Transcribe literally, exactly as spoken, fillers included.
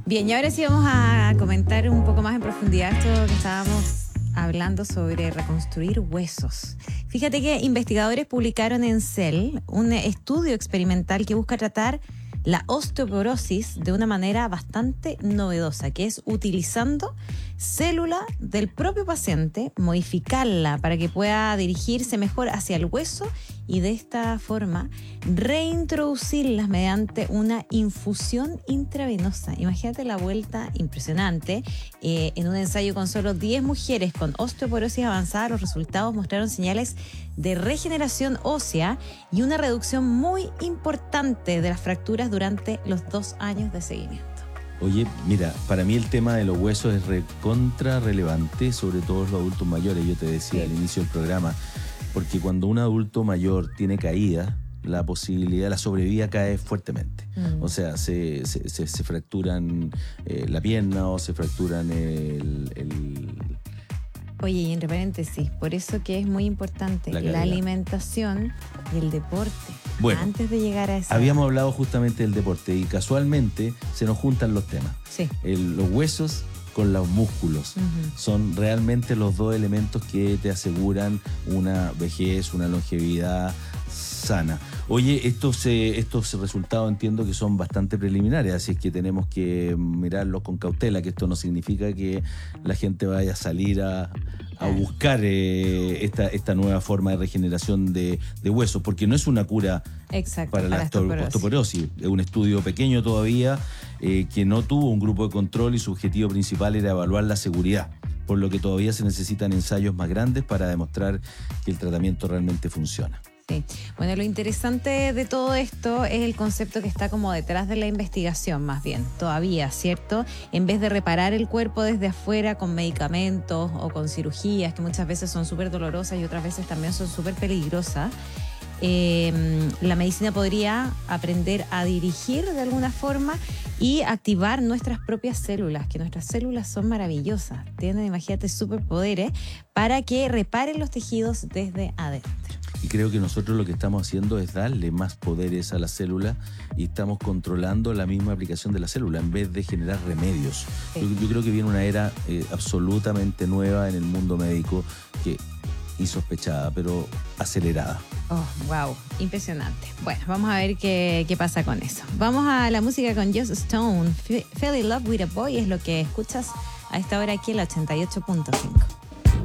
Bien, y ahora sí vamos a comentar un poco más en profundidad esto que estábamos hablando sobre reconstruir huesos. Fíjate que investigadores publicaron en Cell un estudio experimental que busca tratar la osteoporosis de una manera bastante novedosa, que es utilizando células del propio paciente, modificarla para que pueda dirigirse mejor hacia el hueso y de esta forma reintroducirlas mediante una infusión intravenosa. Imagínate la vuelta impresionante. Eh, en un ensayo con solo diez mujeres con osteoporosis avanzada, los resultados mostraron señales de regeneración ósea y una reducción muy importante de las fracturas durante los dos años de seguimiento. Oye, mira, para mí el tema de los huesos es recontra relevante, sobre todo los adultos mayores, yo te decía sí. al inicio del programa, porque cuando un adulto mayor tiene caída, la posibilidad, la sobrevida cae fuertemente. Mm. O sea, se, se, se, se fracturan eh, la pierna o se fracturan el... el Oye, y entre paréntesis, por eso que es muy importante la, la alimentación y el deporte. Bueno, antes de llegar a eso. Habíamos hablado justamente del deporte y casualmente se nos juntan los temas. Sí. El, los huesos con los músculos. Uh-huh. Son realmente los dos elementos que te aseguran una vejez, una longevidad sana. Oye, estos, eh, estos resultados entiendo que son bastante preliminares, así es que tenemos que mirarlos con cautela, que esto no significa que la gente vaya a salir a, a buscar eh, esta, esta nueva forma de regeneración de, de huesos, porque no es una cura Exacto, para, para la osteoporosis. osteoporosis. Es un estudio pequeño todavía eh, que no tuvo un grupo de control y su objetivo principal era evaluar la seguridad, por lo que todavía se necesitan ensayos más grandes para demostrar que el tratamiento realmente funciona. Sí. Bueno, lo interesante de todo esto es el concepto que está como detrás de la investigación, más bien, todavía, ¿cierto? En vez de reparar el cuerpo desde afuera con medicamentos o con cirugías, que muchas veces son súper dolorosas y otras veces también son súper peligrosas, eh, la medicina podría aprender a dirigir de alguna forma y activar nuestras propias células, que nuestras células son maravillosas, tienen, imagínate, superpoderes para que reparen los tejidos desde adentro. Y creo que nosotros lo que estamos haciendo es darle más poderes a la célula y estamos controlando la misma aplicación de la célula en vez de generar remedios. Sí. Yo, yo creo que viene una era eh, absolutamente nueva en el mundo médico, que insospechada, pero acelerada. Oh, wow, impresionante. Bueno, vamos a ver qué, qué pasa con eso. Vamos a la música con Joss Stone. Fell in Love with a Boy es lo que escuchas a esta hora aquí en la ochenta y ocho punto cinco.